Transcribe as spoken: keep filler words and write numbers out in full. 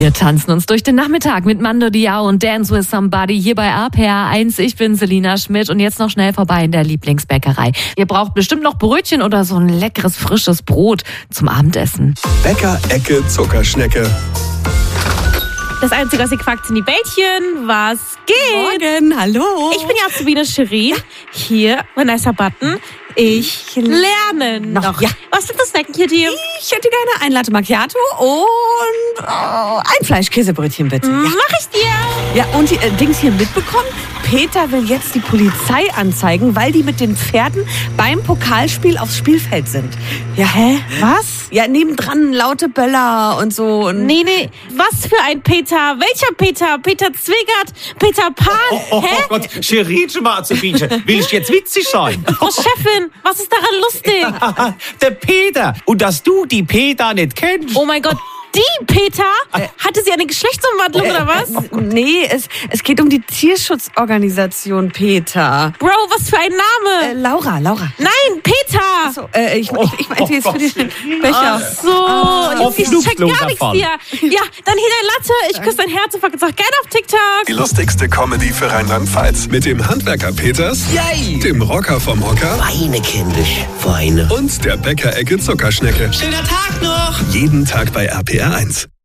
Wir tanzen uns durch den Nachmittag mit Mando Diao und Dance with Somebody hier bei A P R eins. Ich bin Selina Schmidt und jetzt noch schnell vorbei in der Lieblingsbäckerei. Ihr braucht bestimmt noch Brötchen oder so ein leckeres, frisches Brot zum Abendessen. Bäcker Ecke Zuckerschnecke. Das Einzige, was ihr quackt, sind die Bällchen. Was geht? Morgen, hallo. Ich bin die Azubine Cherie. Hier, mein nicer Button. Ich lerne noch. noch. Ja. Was sind das Snacken hier, dir? Ich hätte gerne ein Latte Macchiato und oh, ein Fleischkäsebrötchen, bitte. Ja. Ja. Mach ich dir. Ja, und die äh, Dings hier mitbekommen? Peter will jetzt die Polizei anzeigen, weil die mit den Pferden beim Pokalspiel aufs Spielfeld sind. Ja, hä? Was? Ja, nebendran laute Böller und so. Und Nee, nee. Was für ein Peter? Welcher Peter? Peter Zwingert? Peter Pan? Oh, oh, Hä? oh Gott, Cherie, schon mal zu bieten. Will ich jetzt witzig sein? Frau Chefin, was ist daran lustig? Der Peter. Und dass du die Peter nicht kennst. Oh mein Gott, die Peter? Hatte sie eine Geschlechtsumwandlung oder was? Nee, es, es geht um die Tierschutzorganisation Peter. Bro, was für ein Äh, Name? Laura, Laura. Nein, Peter! So, äh, ich, ich, ich meinte jetzt für den Oh Becher. So, Auf ich check Flugloser gar nichts fahren. hier. Ja, dann hier dein Latte. Ich küsse dein Herz und vergesag gerne auf TikTok. Die lustigste Comedy für Rheinland-Pfalz. Mit dem Handwerker Peters, Yay! dem Rocker vom Hocker Feine kindisch, feine. und der Bäcker Ecke Zuckerschnecke. Schöner Tag noch! Jeden Tag bei A P R eins.